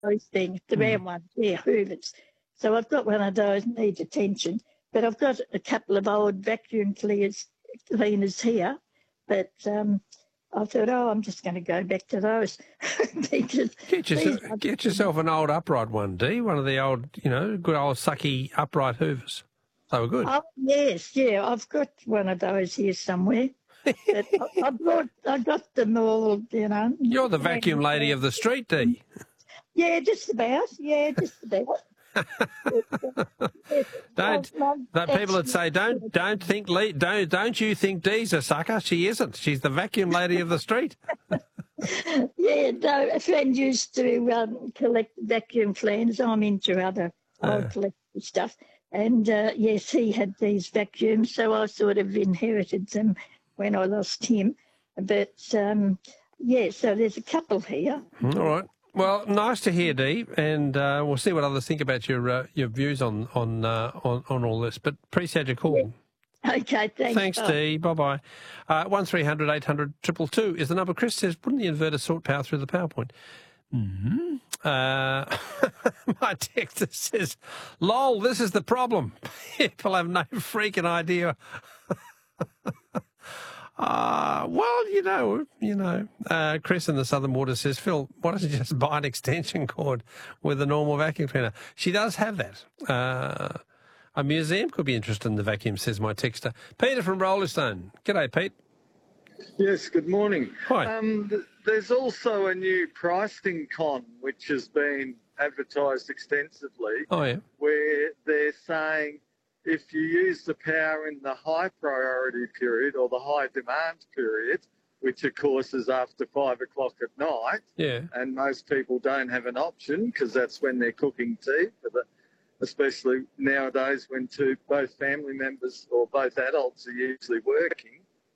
those things, the round ones, yeah, hoovers. So I've got one of those, needs attention. But I've got a couple of old vacuum cleaners here, but I thought, I'm just going to go back to those. Because Get yourself an old upright one, Dee, one of the old, good old sucky upright hoovers. They were good. Oh, yes, yeah, I've got one of those here somewhere. But I got them all, You're the vacuum lady of the street, Dee. Yeah, just about. Yeah, just about. People would say, don't you think Dee's a sucker? She isn't. She's the vacuum lady of the street. Yeah, no, a friend used to collect vacuum cleaners. I'm into other old collectible stuff. And, yes, he had these vacuums, so I sort of inherited them when I lost him. But, so there's a couple here. All right. Well, nice to hear, Dee, and we'll see what others think about your views on all this. But appreciate your call. Yeah. Okay, thanks. Thanks, Dee. Bye-bye. 1300 800 222 is the number. Chris says, wouldn't the inverter sort power through the PowerPoint? Mm-hmm. My texter says, lol, this is the problem. People have no freaking idea. Chris in the Southern Water says, Phil, why don't you just buy an extension cord with a normal vacuum cleaner? She does have that. A museum could be interested in the vacuum, says my texter. Peter from Rollestone. G'day, Pete. Yes, good morning. Hi. There's also a new pricing con which has been advertised extensively. Oh, yeah. Where they're saying if you use the power in the high priority period or the high demand period, which of course is after 5 o'clock at night, and most people don't have an option because that's when they're cooking tea, especially nowadays when both family members or both adults are usually working.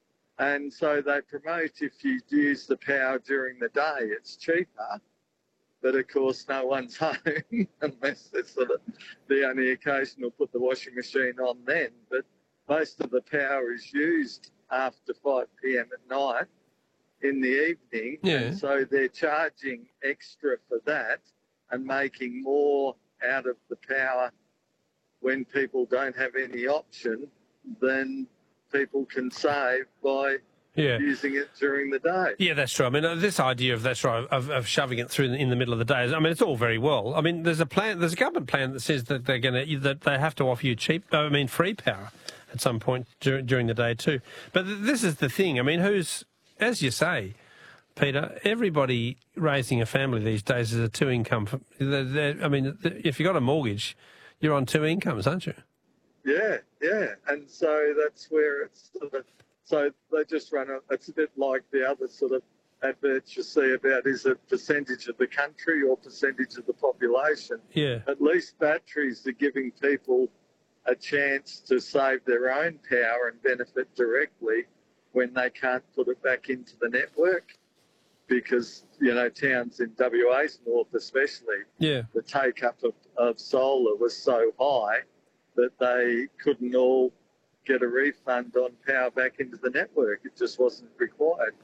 And so they promote if you use the power during the day, it's cheaper. But, of course, no one's home unless it's the only occasion they'll put the washing machine on then. But most of the power is used after 5 p.m. at night in the evening. Yeah. And so they're charging extra for that and making more out of the power when people don't have any option than people can save by using it during the day. Yeah, that's true. I mean, this idea of shoving it through in the middle of the day, I mean, it's all very well. I mean, there's a government plan that says that they have to offer you free power at some point during the day too. But this is the thing. I mean, as you say, Peter, everybody raising a family these days is a two-income. I mean, if you've got a mortgage, you're on two incomes, aren't you? Yeah. And so that's where it's so they just it's a bit like the other sort of adverts you see about is it percentage of the country or percentage of the population. Yeah. At least batteries are giving people a chance to save their own power and benefit directly when they can't put it back into the network because, towns in WA's north especially, the take-up of solar was so high that they couldn't all get a refund on power back into the network. It just wasn't required.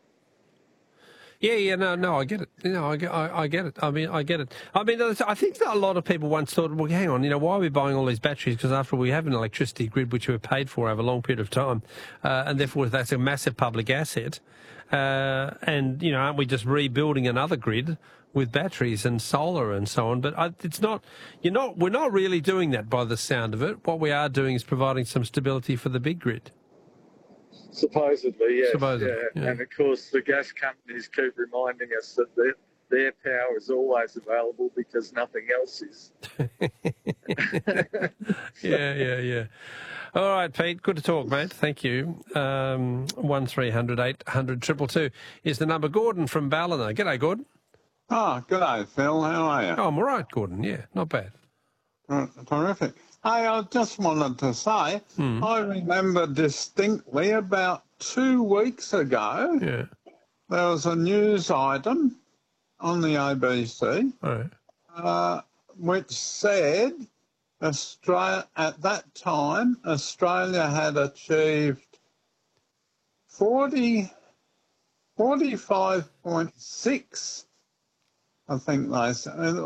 No, I get it. I get it. I mean, I get it. I mean, I think that a lot of people once thought, well, hang on, why are we buying all these batteries? Because after all, we have an electricity grid which we've paid for over a long period of time, and therefore that's a massive public asset. And aren't we just rebuilding another grid with batteries and solar and so on? But it's not. We're not really doing that by the sound of it. What we are doing is providing some stability for the big grid. Supposedly, yes. Yeah. And of course, the gas companies keep reminding us that their power is always available because nothing else is. Yeah. All right, Pete. Good to talk, mate. Thank you. 1300 800 222 is the number. Gordon from Ballina. G'day, Gordon. Oh, g'day, Phil. How are you? Oh, I'm all right, Gordon. Yeah, not bad. Terrific. Hey, I just wanted to say, I remember distinctly about 2 weeks ago, there was a news item on the ABC which said at that time Australia had achieved 45.6 I think they said.